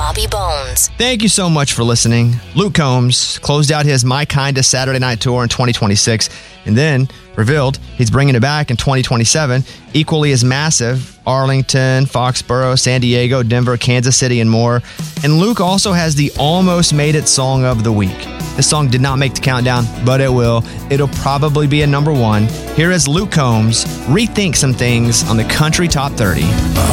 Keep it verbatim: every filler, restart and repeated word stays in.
Bobby Bones. Thank you so much for listening. Luke Combs closed out his My Kinda Saturday Night Tour in twenty twenty-six and then revealed he's bringing it back in twenty twenty-seven, equally as massive. Arlington, Foxborough, San Diego, Denver, Kansas City, and more. And Luke also has the Almost Made It Song of the Week. This song did not make the countdown, but it will. It'll probably be a number one. Here is Luke Combs rethink some things on the Country Top thirty.